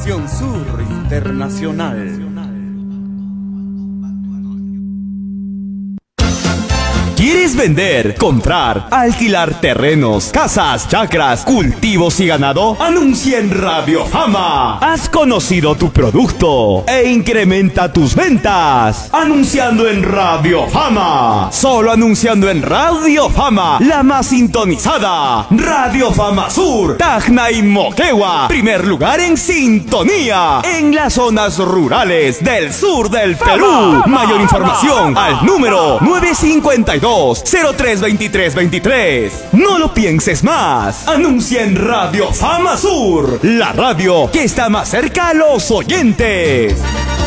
Información Sur Internacional. ¿Quieres vender, comprar, alquilar terrenos, casas, chacras, cultivos y ganado? Anuncia en Radio Fama. Has conocido tu producto e incrementa tus ventas. Anunciando en Radio Fama. Solo anunciando en Radio Fama, la más sintonizada. Radio Fama Sur, Tacna y Moquegua. Primer lugar en sintonía en las zonas rurales del sur del Perú. Mayor información al número 952-032323. No lo pienses más. Anuncia en Radio Fama Sur, la radio que está más cerca a los oyentes.